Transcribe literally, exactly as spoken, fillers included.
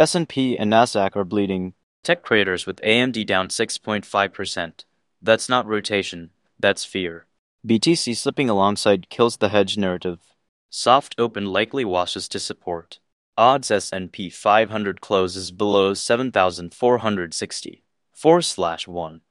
S and P and Nasdaq are bleeding. Tech creators with A M D down six point five percent. That's not rotation, that's fear. B T C slipping alongside kills the hedge narrative. Soft open likely washes to support. Odds S and P five hundred closes below seven thousand four hundred sixty. four slash one.